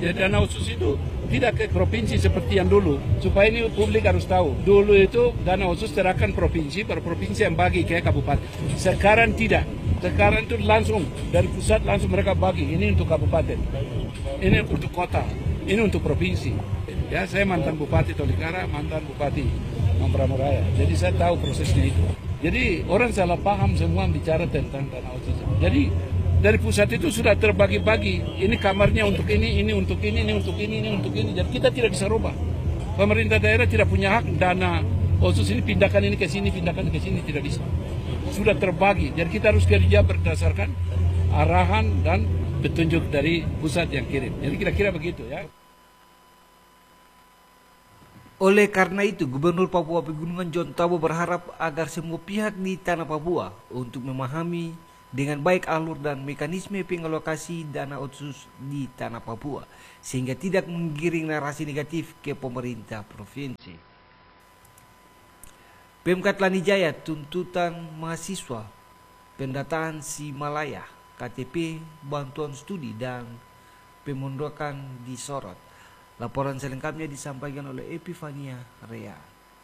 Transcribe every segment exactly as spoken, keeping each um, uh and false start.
Ya, dana otsus itu tidak ke provinsi seperti yang dulu. Supaya ini publik harus tahu. Dulu itu dana otsus serahkan provinsi, per provinsi yang bagi ke kabupaten. Sekarang tidak. Sekarang itu langsung dari pusat langsung mereka bagi. Ini untuk kabupaten, ini untuk kota, ini untuk provinsi. Ya, saya mantan Bupati Tolikara, mantan Bupati Mambramo Raya. Jadi saya tahu prosesnya itu. Jadi orang salah paham semua bicara tentang dana otsus. Jadi dari pusat itu sudah terbagi-bagi. Ini kamarnya untuk ini, ini untuk ini, ini untuk ini, ini untuk ini. Jadi kita tidak bisa rubah. Pemerintah daerah tidak punya hak dana otsus ini pindahkan ini ke sini, pindahkan ke sini, tidak bisa. Sudah terbagi. Jadi kita harus kerja berdasarkan arahan dan petunjuk dari pusat yang kirim. Jadi kira-kira begitu ya. Oleh karena itu, Gubernur Papua Pegunungan John Tabo berharap agar semua pihak di tanah Papua untuk memahami dengan baik alur dan mekanisme pengalokasi dana otsus di tanah Papua, sehingga tidak menggiring narasi negatif ke pemerintah provinsi. Pemkat Lanijaya tuntutan mahasiswa pendataan Simalaya, K T P, bantuan studi, dan pemondokan disorot. Laporan selengkapnya disampaikan oleh Epifania Rea.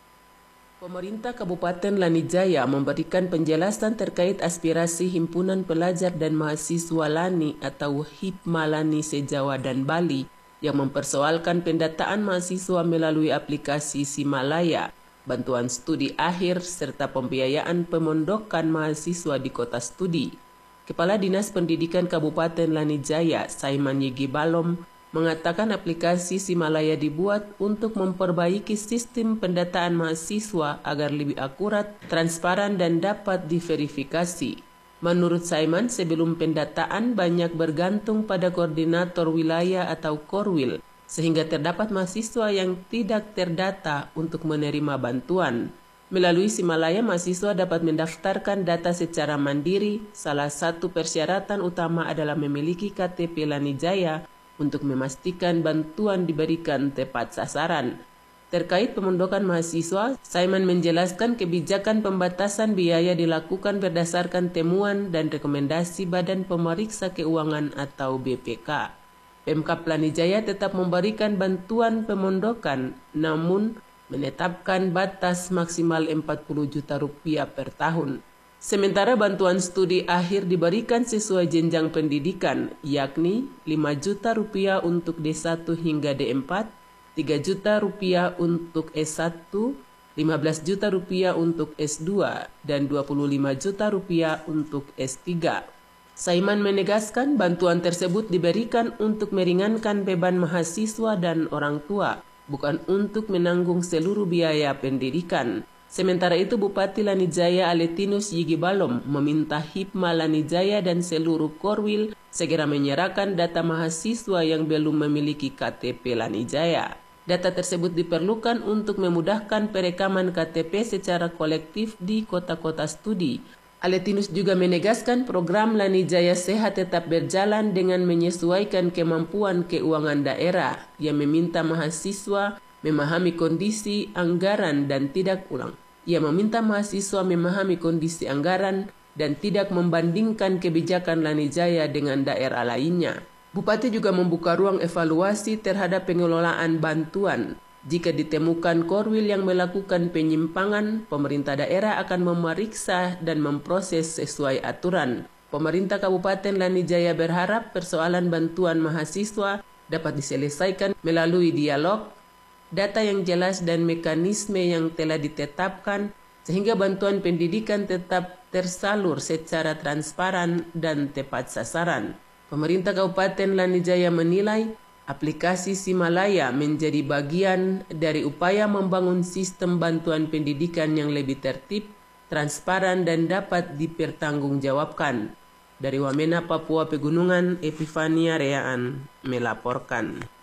Pemerintah Kabupaten Lanijaya memberikan penjelasan terkait aspirasi Himpunan Pelajar dan Mahasiswa Lani atau HIPMA Lani se-Jawa dan Bali yang mempersoalkan pendataan mahasiswa melalui aplikasi Simalaya, bantuan studi akhir, serta pembiayaan pemondokan mahasiswa di kota studi. Kepala Dinas Pendidikan Kabupaten Lanijaya, Saiman Yegi Balom, mengatakan aplikasi Simalaya dibuat untuk memperbaiki sistem pendataan mahasiswa agar lebih akurat, transparan, dan dapat diverifikasi. Menurut Saiman, sebelum pendataan banyak bergantung pada koordinator wilayah atau Korwil, sehingga terdapat mahasiswa yang tidak terdata untuk menerima bantuan. Melalui Simalaya, mahasiswa dapat mendaftarkan data secara mandiri. Salah satu persyaratan utama adalah memiliki K T P Lanijaya untuk memastikan bantuan diberikan tepat sasaran. Terkait pemondokan mahasiswa, Saiman menjelaskan kebijakan pembatasan biaya dilakukan berdasarkan temuan dan rekomendasi Badan Pemeriksa Keuangan atau B P K. Pemkab Lanijaya tetap memberikan bantuan pemondokan, namun menetapkan batas maksimal empat puluh juta rupiah per tahun. Sementara bantuan studi akhir diberikan sesuai jenjang pendidikan, yakni lima juta rupiah untuk D satu hingga D empat, tiga juta rupiah untuk S satu, lima belas juta rupiah untuk S dua, dan dua puluh lima juta rupiah untuk S tiga. Saiman menegaskan bantuan tersebut diberikan untuk meringankan beban mahasiswa dan orang tua, bukan untuk menanggung seluruh biaya pendidikan. Sementara itu, Bupati Lanijaya Aletinus Yigi Balom meminta HIPMA Lanijaya dan seluruh Korwil segera menyerahkan data mahasiswa yang belum memiliki K T P Lanijaya. Data tersebut diperlukan untuk memudahkan perekaman K T P secara kolektif di kota-kota studi. Aletinus juga menegaskan program Lanijaya Sehat tetap berjalan dengan menyesuaikan kemampuan keuangan daerah yang meminta mahasiswa memahami kondisi anggaran dan tidak ulang. Ia meminta mahasiswa memahami kondisi anggaran dan tidak membandingkan kebijakan Lanijaya dengan daerah lainnya. Bupati juga membuka ruang evaluasi terhadap pengelolaan bantuan. Jika ditemukan Korwil yang melakukan penyimpangan, pemerintah daerah akan memeriksa dan memproses sesuai aturan. Pemerintah Kabupaten Lanijaya berharap persoalan bantuan mahasiswa dapat diselesaikan melalui dialog, data yang jelas, dan mekanisme yang telah ditetapkan sehingga bantuan pendidikan tetap tersalur secara transparan dan tepat sasaran. Pemerintah Kabupaten Lanijaya menilai aplikasi Simalaya menjadi bagian dari upaya membangun sistem bantuan pendidikan yang lebih tertib, transparan, dan dapat dipertanggungjawabkan. Dari Wamena, Papua Pegunungan, Epifania Reaan melaporkan.